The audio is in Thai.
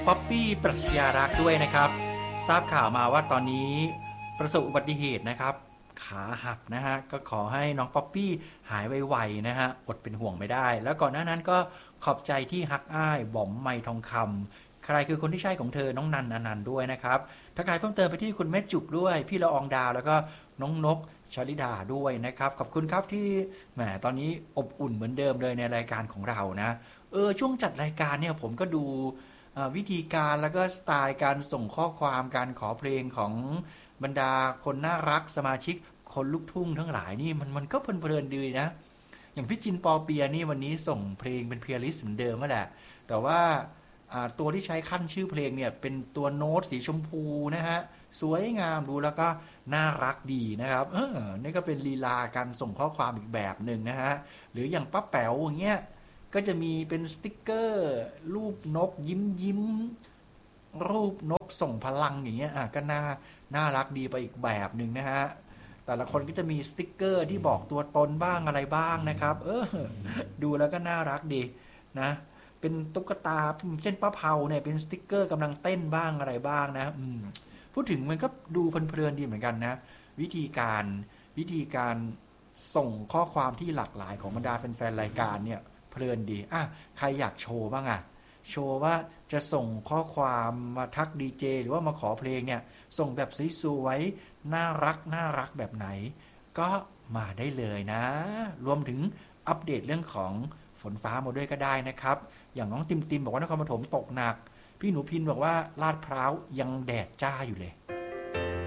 ป๊อปปี้ปรัชญารักษ์ด้วยนะครับทราบข่าวมาว่าตอนนี้ประสบอุบัติเหตุนะครับขาหักนะฮะก็ขอให้น้องป๊อปปี้หายไวๆนะฮะอดเป็นห่วงไม่ได้แล้วก่อนหน้านั้นก็ขอบใจที่ฮักอ้ายบอมไมทองคำใครคือคนที่ใช่ของเธอน้องนันอนันต์ด้วยนะครับทักทายเพิ่มเติมไปที่คุณแม่จุกด้วยพี่ละอองดาวแล้วก็น้องนกชลิดาด้วยนะครับขอบคุณครับที่แหมตอนนี้อบอุ่นเหมือนเดิมเลยในรายการของเรานะช่วงจัดรายการเนี่ยผมก็ดูวิธีการแล้วก็สไตล์การส่งข้อความการขอเพลงของบรรดาคนน่ารักสมาชิกคนลูกทุ่งทั้งหลายนี่มันก็เพลินๆดีนะอย่างพี่จินปอเปียนี่วันนี้ส่งเพลงเป็นเพลย์ลิสต์เหมือนเดิมนั่นแหละแต่ว่าตัวที่ใช้ขั้นชื่อเพลงเนี่ยเป็นตัวโน้ตสีชมพูนะฮะสวยงามดูแล้วก็น่ารักดีนะครับนี่ก็เป็นลีลาการส่งข้อความอีกแบบหนึ่งนะฮะหรืออย่างป้าแป๋วอย่างเงี้ยก็จะมีเป็นสติ๊กเกอร์รูปนกยิ้มรูปนกส่งพลังอย่างเงี้ยก็น่ารักดีไปอีกแบบหนึ่งนะฮะแต่ละคนก็จะมีสติ๊กเกอร์ที่บอกตัวตนบ้างอะไรบ้างนะครับดูแล้วก็น่ารักดีนะเป็นตุ๊กตาเช่นป้าเผาเนี่ยเป็นสติ๊กเกอร์กำลังเต้นบ้างอะไรบ้างนะพูดถึงมันก็ดูเพลินๆดีเหมือนกันนะวิธีการส่งข้อความที่หลากหลายของบรรดาแฟนๆรายการเนี่ยเพลินดีใครอยากโชว์บ้างโชว์ว่าจะส่งข้อความมาทักดีเจหรือว่ามาขอเพลงเนี่ยส่งแบบสวยๆน่ารักแบบไหนก็มาได้เลยนะรวมถึงอัปเดตเรื่องของฝนฟ้ามาด้วยก็ได้นะครับอย่างน้องติมบอกว่านครปฐมตกหนักพี่หนูพินบอกว่าลาดพร้าวยังแดดจ้าอยู่เลย